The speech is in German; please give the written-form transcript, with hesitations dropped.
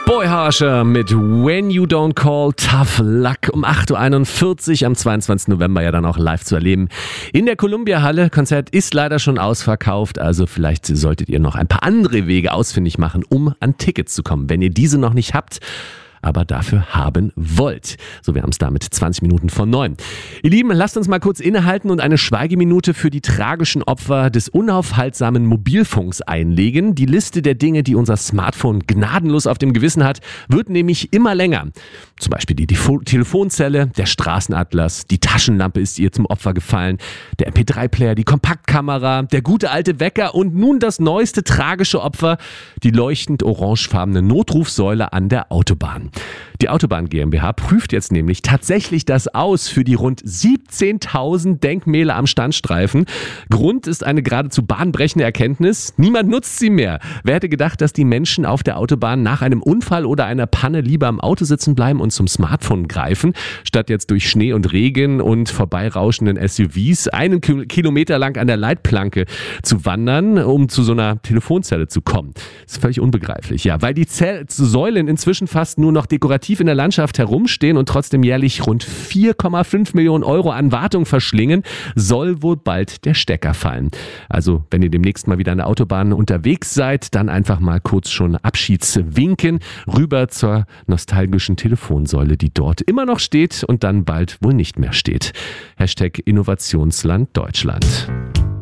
Boy Harsher mit When You Don't Call, Tough Luck um 8.41 Uhr am 22. November ja dann auch live zu erleben. In der Columbia-Halle, Konzert ist leider schon ausverkauft, also vielleicht solltet ihr noch ein paar andere Wege ausfindig machen, um an Tickets zu kommen, wenn ihr diese noch nicht habt, aber dafür haben wollt. So, wir haben es damit 20 Minuten vor 9. Ihr Lieben, lasst uns mal kurz innehalten und eine Schweigeminute für die tragischen Opfer des unaufhaltsamen Mobilfunks einlegen. Die Liste der Dinge, die unser Smartphone gnadenlos auf dem Gewissen hat, wird nämlich immer länger. Zum Beispiel die Telefonzelle, der Straßenatlas, die Taschenlampe ist ihr zum Opfer gefallen, der MP3-Player, die Kompaktkamera, der gute alte Wecker und nun das neueste tragische Opfer, die leuchtend orangefarbene Notrufsäule an der Autobahn. Die Autobahn GmbH prüft jetzt nämlich tatsächlich das aus für die rund 17.000 Denkmäler am Standstreifen. Grund ist eine geradezu bahnbrechende Erkenntnis: Niemand nutzt sie mehr. Wer hätte gedacht, dass die Menschen auf der Autobahn nach einem Unfall oder einer Panne lieber im Auto sitzen bleiben und zum Smartphone greifen, statt jetzt durch Schnee und Regen und vorbeirauschenden SUVs einen Kilometer lang an der Leitplanke zu wandern, um zu so einer Telefonzelle zu kommen. Das ist völlig unbegreiflich, ja, weil die Säulen inzwischen fast nur noch dekorativ in der Landschaft herumstehen und trotzdem jährlich rund 4,5 Millionen Euro an Wartung verschlingen, soll wohl bald der Stecker fallen. Also, wenn ihr demnächst mal wieder an der Autobahn unterwegs seid, dann einfach mal kurz schon Abschiedswinken rüber zur nostalgischen Telefonsäule, die dort immer noch steht und dann bald wohl nicht mehr steht. #Innovationsland Deutschland.